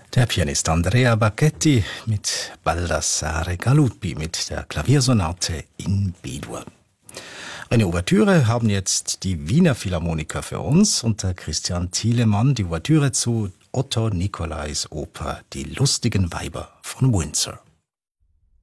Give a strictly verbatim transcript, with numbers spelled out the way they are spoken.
Der Pianist Andrea Bacchetti mit Baldassare Galuppi mit der Klaviersonate in B-Dur. Eine Ouvertüre haben jetzt die Wiener Philharmoniker für uns unter Christian Thielemann, die Ouvertüre zu Otto Nicolais Oper Die lustigen Weiber von Windsor.